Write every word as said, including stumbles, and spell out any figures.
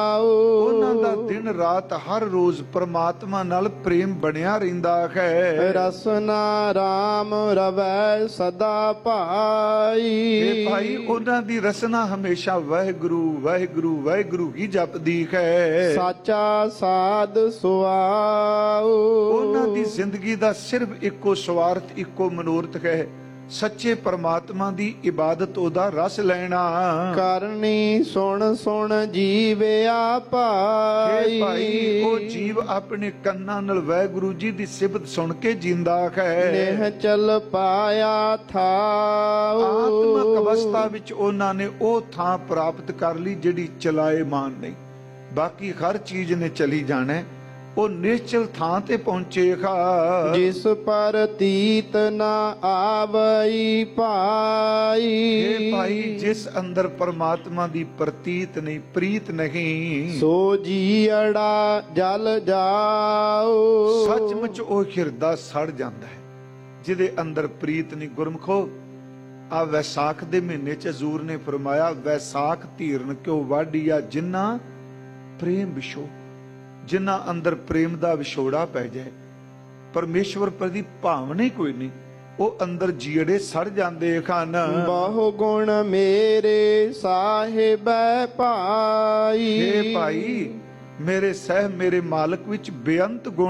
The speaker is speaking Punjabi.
ਉਹਨਾਂ ਦਾ ਦਿਨ ਰਾਤ ਹਰ ਰੋਜ਼ ਪ੍ਰਮਾਤਮਾ ਨਾਲ ਪ੍ਰੇਮ ਬਣਿਆ ਰਹਿੰਦਾ ਹੈ। ਰਸਨਾ ਰਾਮ ਰਵੈ ਸਦਾ ਭਾਈ। ਇਹ ਭਾਈ ਉਹਨਾਂ ਦੀ ਰਸਨਾ ਹਮੇਸ਼ਾ ਵਾਹਿਗੁਰੂ ਵਾਹਿਗੁਰੂ ਵਾਹਿਗੁਰੂ ਹੀ ਜਪਦੀ ਹੈ। ਸਾਚਾ ਸਾਧ ਸੁਆਉ। ਉਹਨਾਂ ਦੀ ਜ਼ਿੰਦਗੀ ਦਾ ਸਿਰਫ ਇੱਕੋ ਸਵਾਰਥ ਇੱਕੋ ਮਨੋਰਥ ਹੈ, ਸੱਚੇ ਪਰਮਾਤਮਾ ਦੀ ਇਬਾਦਤ, ਉਹਦਾ ਰਸ ਲੈਣਾ। ਕਰਨੀ ਸੁਣ ਸੁਣ ਜੀਵਿਆ ਭਾਈ। ਭਾਈ ਉਹ ਜੀਵ ਆਪਣੇ ਕੰਨਾਂ ਨਾਲ ਵਾਹਿਗੁਰੂ ਜੀ ਦੀ ਸਿਫਤ ਸੁਣ ਕੇ ਜਿੰਦਾ ਹੈ। ਨਿਹ ਚਲ ਪਾਇਆ ਥਾਉ। ਆਤਮਕ ਅਵਸਥਾ ਵਿੱਚ ਉਹਨਾਂ ਨੇ ਉਹ ਥਾਂ ਪ੍ਰਾਪਤ ਕਰ ਲਈ ਜਿਹੜੀ ਚਲਾਏਮਾਨ ਨਹੀਂ, ਬਾਕੀ ਹਰ ਚੀਜ਼ ਨੇ ਚਲੀ ਜਾਣਾ, ਉਹ ਨਿਸ਼ਚਲ ਥਾਂ ਤੇ ਪਹੁੰਚੇਗਾ। ਜਿਸ ਪਰ ਤੀਤ ਨਾ ਆਵਈ ਭਾਈ। ਇਹ ਭਾਈ ਜਿਸ ਅੰਦਰ ਪਰਮਾਤਮਾ ਦੀ ਪ੍ਰਤੀਤ ਨਹੀਂ, ਪ੍ਰੀਤ ਨਹੀਂ, ਸੋ ਜੀਅੜਾ ਜਲ ਜਾਓ। ਸੱਚਮੁੱਚ ਉਹ ਹਿਰਦਾ ਸੜ ਜਾਂਦਾ ਹੈ ਜਿਹਦੇ ਅੰਦਰ ਪ੍ਰੀਤ ਨਹੀਂ। ਗੁਰਮਖੋ, ਆ ਵੈਸਾਖ ਦੇ ਮਹੀਨੇ ਚ ਹਜ਼ੂਰ ਨੇ ਫਰਮਾਇਆ, ਵੈਸਾਖ ਧੀਰਨ ਕਿਉ ਵਾਢੀਆ ਜਿਨ੍ਹਾਂ ਪ੍ਰੇਮ ਵਿਛੋ। ਜਿਨ੍ਹਾਂ ਅੰਦਰ ਪ੍ਰੇਮ ਦਾ ਵਿਛੋੜਾ ਪੈ ਜਾਏ, ਪਰਮੇਸ਼ਵਰ ਪ੍ਰਤੀ ਭਾਵਨਾ ਹੀ ਕੋਈ ਨਹੀਂ, ਉਹ ਅੰਦਰ ਜੀੜੇ ਸੜ ਜਾਂਦੇ ਹਨ। ਬਹੁ ਗੁਣ ਮੇਰੇ ਸਾਹਿਬੈ ਭਾਈ। हे ਭਾਈ, ਮੇਰੇ ਸਹਿਬ ਮੇਰੇ ਮਾਲਕ ਵਿੱਚ ਬੇਅੰਤ ਗੁਣ